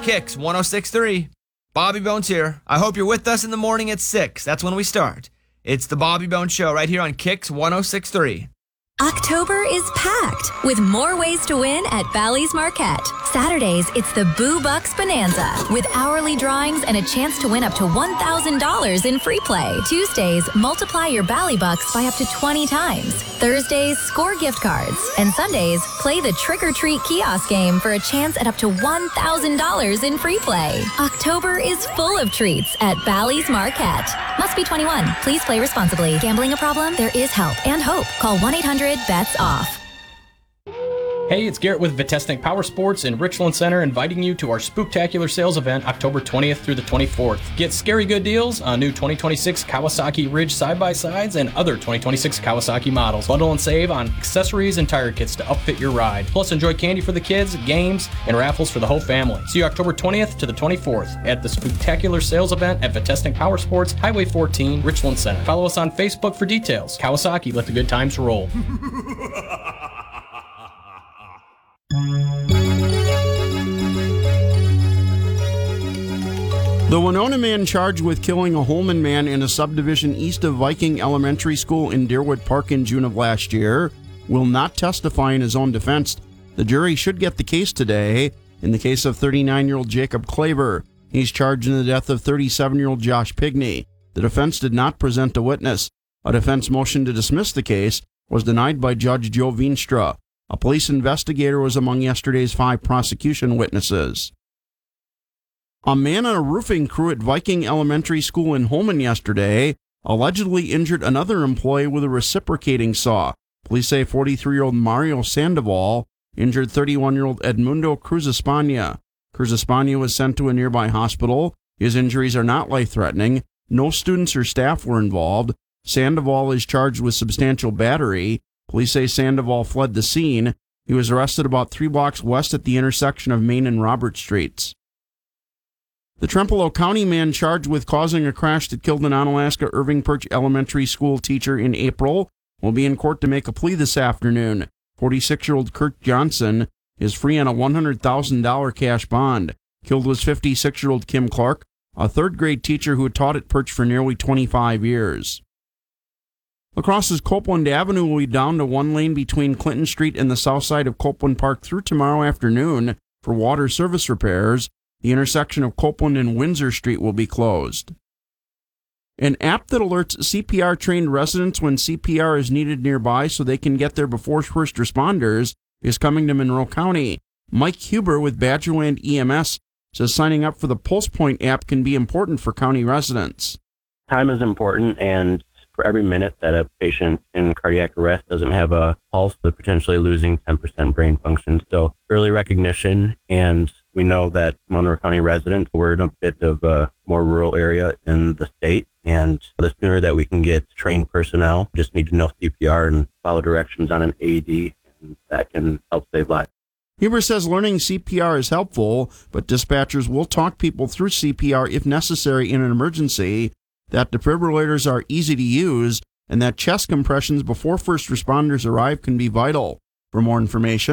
Kicks 106.3. Bobby Bones here. I hope you're with us in the morning at 6. That's when we start. It's the Bobby Bones Show right here on Kicks 106.3. October is packed with more ways to win at Bally's Marquette. Saturdays, it's the Boo Bucks Bonanza with hourly drawings and a chance to win up to $1,000 in free play. Tuesdays, multiply your Bally Bucks by up to 20 times. Thursdays, score gift cards. And Sundays, play the Trick or Treat kiosk game for a chance at up to $1,000 in free play. October is full of treats at Bally's Marquette. Must be 21. Please play responsibly. Gambling a problem? There is help and hope. Call 1-800-BETS-OFF. Hey, it's Garrett with Vitesnik Power Sports in Richland Center, inviting you to our Spooktacular sales event October 20th through the 24th. Get scary good deals on new 2026 Kawasaki Ridge side-by-sides and other 2026 Kawasaki models. Bundle and save on accessories and tire kits to upfit your ride. Plus, enjoy candy for the kids, games, and raffles for the whole family. See you October 20th to the 24th at the Spooktacular sales event at Vitesnik Power Sports, Highway 14, Richland Center. Follow us on Facebook for details. Kawasaki, let the good times roll. The Winona man charged with killing a Holman man in a subdivision east of Viking Elementary School in Deerwood Park in June of last year will not testify in his own defense. The jury should get the case today in the case of 39-year-old Jacob Claver. He's charged in the death of 37-year-old Josh Pigney. The defense did not present a witness. A defense motion to dismiss the case was denied by Judge Joe Veenstra. A police investigator was among yesterday's 5 prosecution witnesses. A man on a roofing crew at Viking Elementary School in Holman yesterday allegedly injured another employee with a reciprocating saw. Police say 43-year-old Mario Sandoval injured 31-year-old Edmundo Cruz España. Cruz España was sent to a nearby hospital. His injuries are not life-threatening. No students or staff were involved. Sandoval is charged with substantial battery. Police say Sandoval fled the scene. He was arrested about 3 blocks west at the intersection of Main and Robert Streets. The Trempealeau County man charged with causing a crash that killed an Onalaska Irving Perch Elementary School teacher in April will be in court to make a plea this afternoon. 46-year-old Kurt Johnson is free on a $100,000 cash bond. Killed was 56-year-old Kim Clark, a third-grade teacher who had taught at Perch for nearly 25 years. Lacrosse's Copeland Avenue will be down to 1 lane between Clinton Street and the south side of Copeland Park through tomorrow afternoon for water service repairs. The intersection of Copeland and Windsor Street will be closed. An app that alerts CPR-trained residents when CPR is needed nearby so they can get there before first responders is coming to Monroe County. Mike Huber with Badgerland EMS says signing up for the PulsePoint app can be important for county residents. Time is important, and for every minute that a patient in cardiac arrest doesn't have a pulse, they're potentially losing 10% brain function. So early recognition, and we know that Monroe County residents, we're in a bit of a more rural area in the state, and the sooner that we can get trained personnel, just need to know CPR and follow directions on an AED, and that can help save lives. Huber says learning CPR is helpful, but dispatchers will talk people through CPR if necessary in an emergency, that defibrillators are easy to use, and that chest compressions before first responders arrive can be vital. For more information,